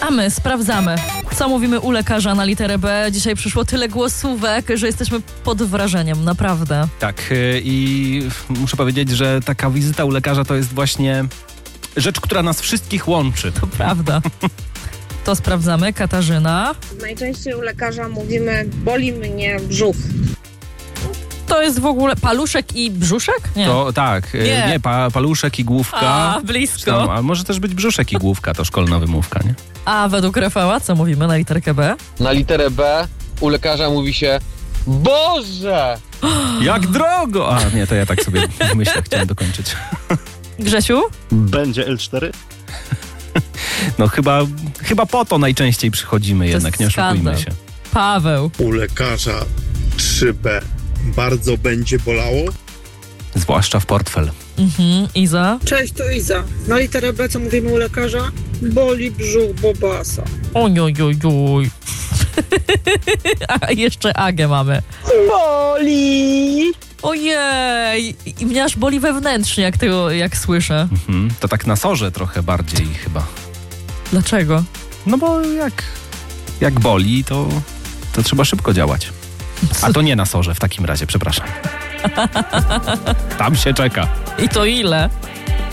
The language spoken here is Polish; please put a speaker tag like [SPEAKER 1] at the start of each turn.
[SPEAKER 1] Sprawdzamy. Co mówimy u lekarza na literę B? Dzisiaj przyszło tyle głosówek, że jesteśmy pod wrażeniem, naprawdę.
[SPEAKER 2] Tak, i muszę powiedzieć, że taka wizyta u lekarza to jest właśnie rzecz, która nas wszystkich łączy.
[SPEAKER 1] To prawda. To sprawdzamy. Katarzyna.
[SPEAKER 3] Najczęściej u lekarza mówimy, boli mnie brzuch.
[SPEAKER 1] To jest w ogóle paluszek i brzuszek? Nie.
[SPEAKER 2] To tak, nie paluszek i główka.
[SPEAKER 1] A, blisko.
[SPEAKER 2] A może też być brzuszek i główka, to szkolna wymówka, nie?
[SPEAKER 1] A według Rafała, co mówimy na literkę B?
[SPEAKER 4] Na literę B u lekarza mówi się Boże!
[SPEAKER 2] Jak drogo! A nie, to ja tak sobie myślę, chciałem dokończyć.
[SPEAKER 1] Grzesiu?
[SPEAKER 5] Będzie L4?
[SPEAKER 2] No chyba po to najczęściej przychodzimy jednak, nie oszukujmy się.
[SPEAKER 1] Paweł.
[SPEAKER 6] U lekarza 3B bardzo będzie bolało?
[SPEAKER 2] Zwłaszcza w portfel.
[SPEAKER 1] Iza?
[SPEAKER 7] Cześć, to Iza. Na literę B, co mówimy u lekarza? Boli brzuch Bobasa.
[SPEAKER 1] Ojojojoj. A jeszcze Agę mamy.
[SPEAKER 7] Boli!
[SPEAKER 1] Ojej! I mnie aż boli wewnętrznie, jak słyszę.
[SPEAKER 2] To tak na sorze trochę bardziej chyba.
[SPEAKER 1] Dlaczego?
[SPEAKER 2] No bo jak boli, to trzeba szybko działać. A to nie na sorze w takim razie, przepraszam. Tam się czeka.
[SPEAKER 1] I to ile?